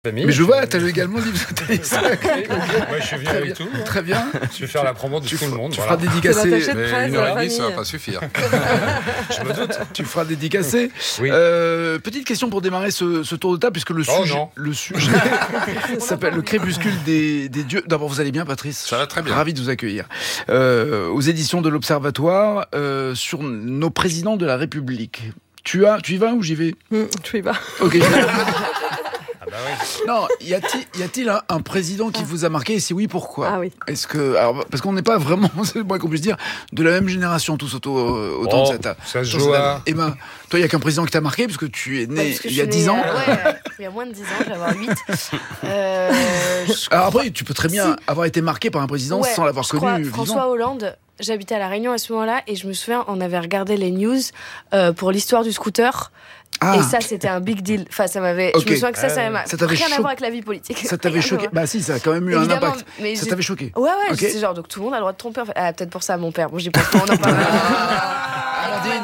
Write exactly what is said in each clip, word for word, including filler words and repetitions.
Famille, mais je vois, tu as également dit okay. Moi, je suis venu avec tout. Très bien. Je vais faire la promo de tu tout le monde. Tu voilà. feras dédicacer. Mais une heure et demie, ça va pas suffire. Je me doute. Tu feras dédicacer. Oui. Euh, petite question pour démarrer ce, ce tour de table, puisque le oh, sujet, non. le sujet s'appelle le crépuscule des, des dieux. D'abord, vous allez bien, Patrice? Ça va très bien. Ravi de vous accueillir. Euh, aux éditions de l'Observatoire, euh, sur nos présidents de la République. Tu as, tu y vas ou j'y vais? Mmh, tu y vas. Ok. Ah bah oui. Non, y a-t-il, y a-t-il un, un président qui vous a marqué, et si oui, pourquoi? Ah oui. Est-ce que, alors, parce qu'on n'est pas vraiment, c'est le moins qu'on puisse dire, de la même génération tous autour, autour Oh, de cette table. ça se joue à... Eh ben, toi, il y a qu'un président qui t'a marqué, parce que tu es né il y a dix ans. Euh, ouais, il y a moins de dix ans, je vais avoir huit. Euh, Alors après, tu peux très bien si. avoir été marqué par un président ouais, sans l'avoir je connu crois, vivant. François Hollande. J'habitais à La Réunion à ce moment-là et je me souviens, on avait regardé les news euh, pour l'histoire du scooter. Ah. Et ça, c'était un big deal. Enfin, ça m'avait. Okay. Je me souviens que ça, ça Euh, m'a ça t'avait rien cho- à voir avec la vie politique. Ça t'avait Rien à choqué? voir. Bah si, ça a quand même eu Évidemment, un impact. mais Ça j'ai- t'avait choqué? Ouais, ouais, Okay. c'est genre, donc tout le monde a le droit de tromper. En fait. Ah, peut-être pour ça, mon père. Bon, j'y pense pas, on en parle. Amandine.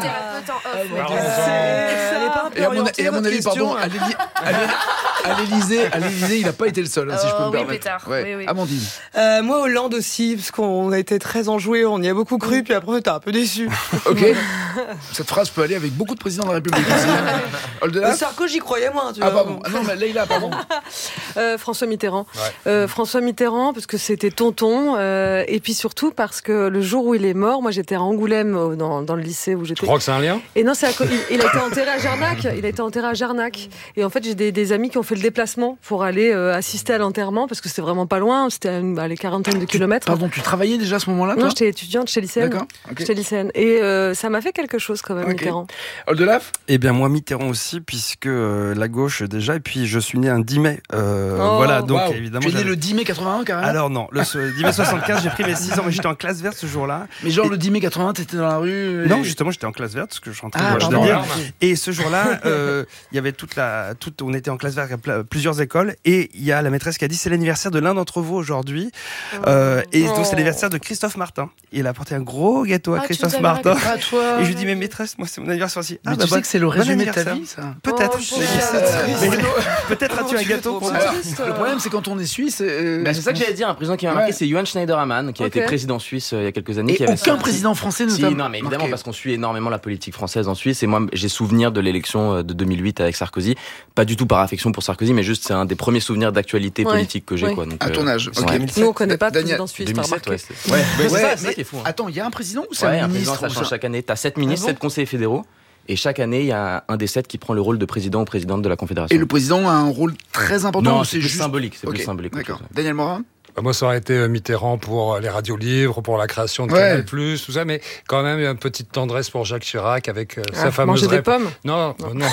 C'est Et à mon, et à mon avis, pardon, à l'Éli- à l'É- à l'Élysée, à l'Élysée, il n'a pas été le seul, hein, si je peux Oh, me oui, permettre. pétard. Ouais. Oui, oui. Amandine. Euh, moi, Hollande aussi, parce qu'on a été très enjoués, on y a beaucoup cru, puis après, on était un peu déçus. Ok. Cette phrase peut aller avec beaucoup de présidents de la République. Oldelaf. Sarko, j'y croyais moins, tu Ah vois. pardon. Ah non, mais Leïla, pardon. Euh, François Mitterrand. Ouais. Euh, François Mitterrand, parce que c'était tonton, euh, et puis surtout parce que le jour où il est mort, moi j'étais à Angoulême, au- dans, dans le lycée où Tu j'étais. crois que c'est un lien? Et non, c'est à co- il, il a été enterré à Jarnac. Il a été enterré à Jarnac. Et en fait, j'ai des, des amis qui ont fait le déplacement pour aller euh, assister à l'enterrement, parce que c'était vraiment pas loin, c'était à une à les quarantaine de kilomètres. Pardon, tu travaillais déjà à ce moment-là, toi? Non, j'étais étudiante, j'étais lycéenne. D'accord. Ok. J'étais lycéenne. Et euh, ça m'a fait quelque chose quand même, Ok. Mitterrand. Oldelaf. Eh bien, moi, Mitterrand aussi, puisque euh, la gauche déjà, et puis je suis né un dix mai. Euh, Oh, voilà, donc Waouh. évidemment. Tu es né j'avais- le dix mai quatre-vingt-un, carrément? Alors non, le ce- dix mai soixante-quinze, j'ai pris mes six ans, mais j'étais en classe verte ce jour-là. Mais genre Et- le dix mai quatre-vingt-un, t'étais dans la rue et- Non, justement, j'étais en classe verte, parce que je rentrais Ah, de pardon. dire. Et ce jour-là, euh, il y avait toute la, toute, on était en classe verte à pla- plusieurs écoles, et il y a la maîtresse qui a dit c'est l'anniversaire de l'un d'entre vous aujourd'hui, euh, et donc c'est l'anniversaire de Christophe Martin. Et il a apporté un gros gâteau à Ah, tu Christophe nous avais Martin. raconté. Ah, toi. Et je lui dis mais maîtresse, moi c'est mon anniversaire aussi. Mais Ah, tu bah, sais bon- que c'est le bon résumé de ta anniversaire. vie, ça. Peut-être. Oh, Mais pauvre. mais peut-être as-tu un gâteau pour moi. Alors, le problème, c'est quand on est suisse. euh, Bah, c'est ça que j'allais dire, un président qui m'a marqué, Ouais. c'est Johan Schneiderman, qui a Ok. été président suisse euh, il y a quelques années. Et qui avait aucun sorti- président français ne Si, t'a non, mais évidemment, marqué. parce qu'on suit énormément la politique française en Suisse. Et moi, j'ai souvenir de l'élection euh, de deux mille huit avec Sarkozy. Pas du tout par affection pour Sarkozy, mais juste c'est un des premiers souvenirs d'actualité Ouais. politique que j'ai. Ouais. Quoi, donc, À euh, ton âge. Ok. ouais. Nous, on connaît pas de Daniel. président suisse, t'as deux mille sept, remarqué. ouais. c'est- Ouais, Mais c'est ouais, ça, c'est ça mais qui est fou. hein. Attends, il y a un président ou c'est Ouais, un un ministre président, ça ou change ça chaque année. T'as sept ministres, Ah bon sept conseillers fédéraux. Et chaque année, il y a un des sept qui prend le rôle de président ou présidente de la Confédération. Et le président a un rôle très important. Non, ou c'est plus symbolique. C'est Ok, plus symbolique. autre D'accord. chose. Daniel Morin. Bah, moi, ça aurait été euh, Mitterrand pour euh, les radios libres, pour la création de Ouais. Canal plus, tout ça, mais quand même, il y a une petite tendresse pour Jacques Chirac avec euh, sa Ah, fameuse manger des rép- pommes. Non, non, non.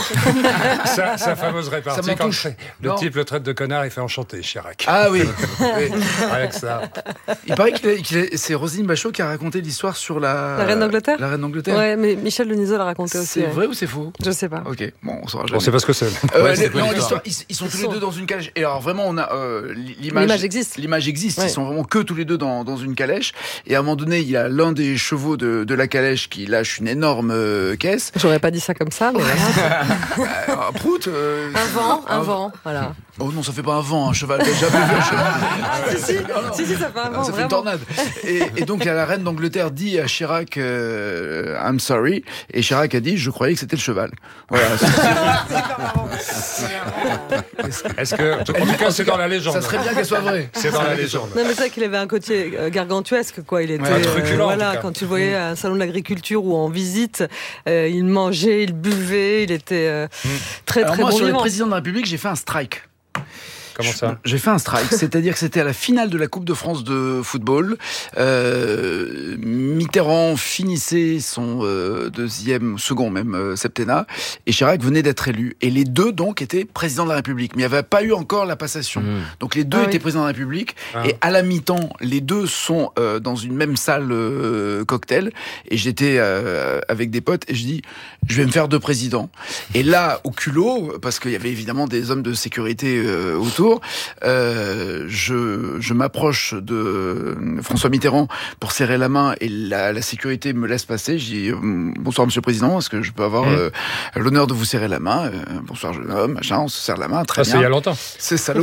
sa, sa fameuse répartie. Ça m'en quand touche. le Non. type le traite de connard, il fait enchanter Chirac. Ah oui. Oui. Avec ça. Il paraît qu'il est- qu'il est- c'est Roselyne Bachelot qui a raconté l'histoire sur la. La reine d'Angleterre La reine d'Angleterre. Ouais, mais Michel Denisot l'a raconté aussi. C'est ouais. vrai ou c'est faux? Je sais pas. Ok, bon, on saura On jamais. sait pas ce que c'est. Euh, Ouais, les- c'est quoi non, l'histoire l'histoire, ils, ils sont tous Ils les sont- deux dans une calèche. Et alors vraiment, on a euh, l'image. L'image existe. L'image existe. Ouais. Ils sont vraiment que tous les deux dans, dans une calèche. Et à un moment donné, il y a l'un des chevaux de, de la calèche qui lâche une énorme euh, caisse. J'aurais pas dit ça comme ça, mais voilà. Euh, un prout. euh, Un vent, un un- vent, voilà. Oh non, ça fait pas un vent, un cheval. T'as jamais vu un cheval? si, si, si, si, ça fait un vent, Ah, ça fait une vraiment. tornade. Et, et donc, la reine d'Angleterre dit à Chirac, euh, I'm sorry. Et Chirac a dit, je croyais que c'était le cheval. Voilà. Est-ce que, en tout cas, c'est dans la légende. Ça serait bien qu'elle soit vraie. C'est dans la légende. Non, mais c'est vrai qu'il avait un côté euh, gargantuesque, quoi. Il était, Ouais, truculent, en voilà, tout cas. quand tu le voyais à un salon de l'agriculture ou en visite, euh, il mangeait, il buvait, il était euh, très, Alors très moi, bon sur les vivant. présidents de la République, j'ai fait un strike. Comment ça? J'ai fait un strike, c'est-à-dire que c'était à la finale de la Coupe de France de football. Euh, Mitterrand finissait son euh, deuxième, second même euh, septennat, et Chirac venait d'être élu. Et les deux donc étaient présidents de la République, mais il n'y avait pas eu encore la passation. Mmh. Donc les deux Ah étaient oui. présidents de la République, Ah. et à la mi-temps, les deux sont euh, dans une même salle euh, cocktail, et j'étais euh, avec des potes, et je dis, je vais me faire deux présidents. Et là, au culot, parce qu'il y avait évidemment des hommes de sécurité euh, autour, retour. Euh, je, je m'approche de François Mitterrand pour serrer la main et la, la sécurité me laisse passer. Je dis bonsoir Monsieur le Président, est-ce que je peux avoir euh, l'honneur de vous serrer la main? euh, Bonsoir jeune homme, machin, on se serre la main, très ah, bien. C'est il y a longtemps. C'est ça.